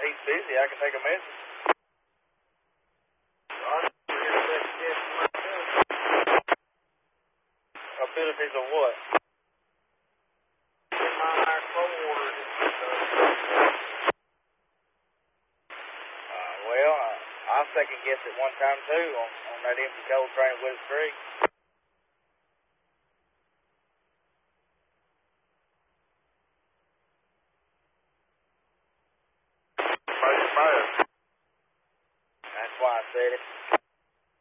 he's busy, I can take a message. Abilities of what? Well, I second guessed it one time too on that empty coal train at Willis Creek. That's why I said it.